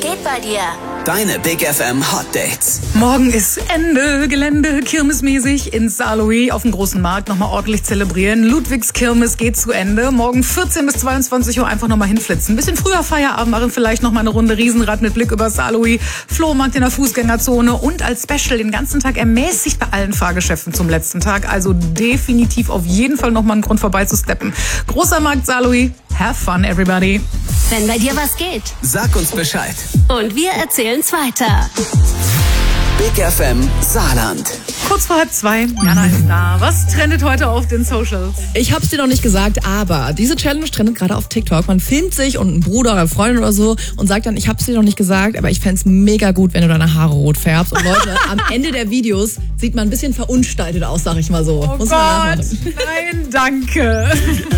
geht bei dir? Deine Big FM Hot Dates. Morgen ist Ende Gelände, kirmesmäßig in Saarlouis auf dem großen Markt nochmal ordentlich zelebrieren. Ludwigs Kirmes geht zu Ende. Morgen 14 bis 22 Uhr einfach nochmal hinflitzen. Ein bisschen früher Feierabend machen, vielleicht nochmal eine Runde Riesenrad mit Blick über Saarlouis. Flohmarkt in der Fußgängerzone und als Special den ganzen Tag ermäßigt bei allen Fahrgeschäften zum letzten Tag. Also definitiv auf jeden Fall nochmal einen Grund vorbei zu steppen. Großer Markt Saarlouis. Have fun, everybody. Wenn bei dir was geht. Sag uns Bescheid. Und wir erzählen's weiter. Big FM Saarland. Kurz vor 1:30. Jana ist da. Was trendet heute auf den Socials? Ich hab's dir noch nicht gesagt, aber diese Challenge trendet gerade auf TikTok. Man filmt sich und ein Bruder oder Freundin oder so und sagt dann, ich hab's dir noch nicht gesagt, aber ich fänd's mega gut, wenn du deine Haare rot färbst. Und Leute, am Ende der Videos sieht man ein bisschen verunstaltet aus, sag ich mal so. Oh Muss man Gott, nein, danke.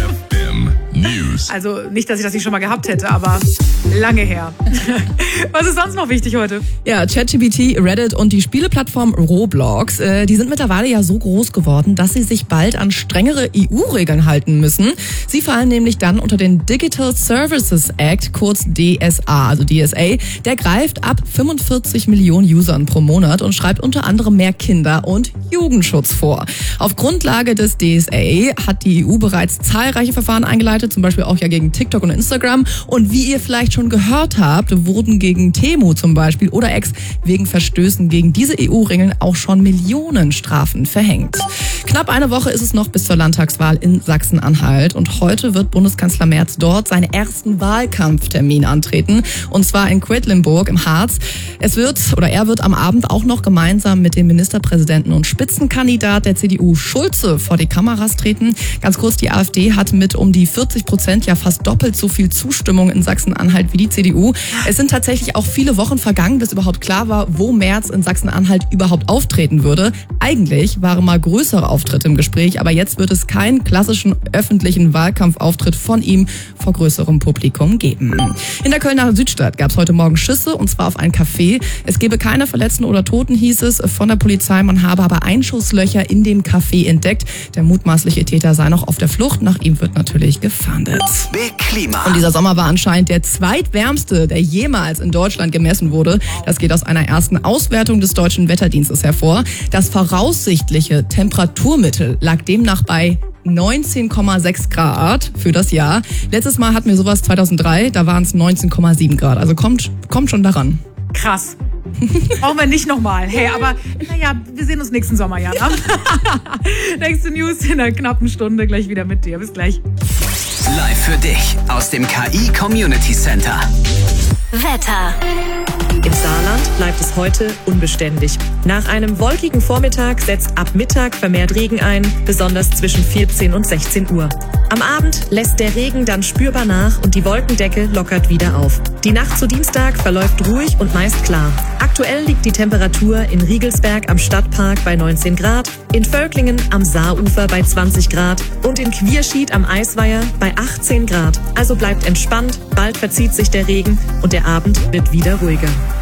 News. Also nicht, dass ich das nicht schon mal gehabt hätte, aber lange her. Was ist sonst noch wichtig heute? Ja, ChatGPT, Reddit und die Spieleplattform Roblox, die sind mittlerweile ja so groß geworden, dass sie sich bald an strengere EU-Regeln halten müssen. Sie fallen nämlich dann unter den Digital Services Act, kurz DSA, also DSA. Der greift ab 45 Millionen Usern pro Monat und schreibt unter anderem mehr Kinder- und Jugendschutz vor. Auf Grundlage des DSA hat die EU bereits zahlreiche Verfahren eingeleitet, zum Beispiel auch ja gegen TikTok und Instagram. Und wie ihr vielleicht schon gehört habt, wurden gegen Temu zum Beispiel oder X wegen Verstößen gegen diese EU-Regeln auch schon Millionenstrafen verhängt. Knapp eine Woche ist es noch bis zur Landtagswahl in Sachsen-Anhalt und heute wird Bundeskanzler Merz dort seinen ersten Wahlkampftermin antreten und zwar in Quedlinburg im Harz. Er wird am Abend auch noch gemeinsam mit dem Ministerpräsidenten und Spitzenkandidat der CDU Schulze vor die Kameras treten. Ganz kurz, die AfD hat mit um die 40% ja fast doppelt so viel Zustimmung in Sachsen-Anhalt wie die CDU. Es sind tatsächlich auch viele Wochen vergangen, bis überhaupt klar war, wo Merz in Sachsen-Anhalt überhaupt auftreten würde. Eigentlich waren mal größere Auftritte im Gespräch, aber jetzt wird es keinen klassischen öffentlichen Wahlkampfauftritt von ihm vor größerem Publikum geben. In der Kölner Südstadt gab es heute Morgen Schüsse und zwar auf ein Café. Es gebe keine Verletzten oder Toten, hieß es von der Polizei. Man habe aber Einschusslöcher in dem Café entdeckt. Der mutmaßliche Täter sei noch auf der Flucht. Nach ihm wird natürlich gefahndet. Big Klima. Und dieser Sommer war anscheinend der zweitwärmste, der jemals in Deutschland gemessen wurde. Das geht aus einer ersten Auswertung des Deutschen Wetterdienstes hervor. Das voraussichtliche Temperaturmittel lag demnach bei 19,6 Grad für das Jahr. Letztes Mal hatten wir sowas 2003, da waren es 19,7 Grad. Also kommt schon daran. Krass. Brauchen wir nicht nochmal. Hey, aber naja, wir sehen uns nächsten Sommer, Jana. Nächste News in einer knappen Stunde. Gleich wieder mit dir. Bis gleich. Live für dich aus dem KI Community Center. Wetter. Im Saarland bleibt es heute unbeständig. Nach einem wolkigen Vormittag setzt ab Mittag vermehrt Regen ein, besonders zwischen 14 und 16 Uhr. Am Abend lässt der Regen dann spürbar nach und die Wolkendecke lockert wieder auf. Die Nacht zu Dienstag verläuft ruhig und meist klar. Aktuell liegt die Temperatur in Riegelsberg am Stadtpark bei 19 Grad, in Völklingen am Saarufer bei 20 Grad und in Quierschied am Eisweiher bei 18 Grad. Also bleibt entspannt, bald verzieht sich der Regen und der Abend wird wieder ruhiger.